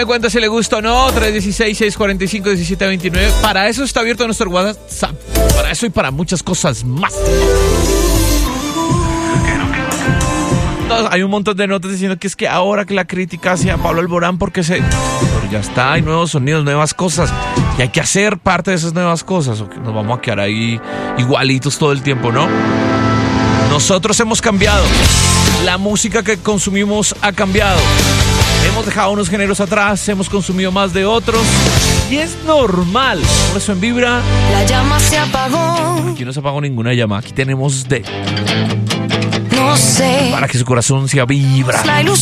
me cuenta si le gusta o no. 316-645-1729. Para eso está abierto nuestro WhatsApp. Para eso y para muchas cosas más. Hay un montón de notas diciendo que es que ahora que la crítica hacia Pablo Alborán porque pero ya está, hay nuevos sonidos, nuevas cosas y hay que hacer parte de esas nuevas cosas o que nos vamos a quedar ahí igualitos todo el tiempo, ¿no? Nosotros hemos cambiado, la música que consumimos ha cambiado, hemos dejado unos géneros atrás, hemos consumido más de otros y es normal. Por eso en Vibra la llama se apagó. Aquí no se apagó ninguna llama, aquí tenemos No sé. para que su corazón sea vibra. La ilusión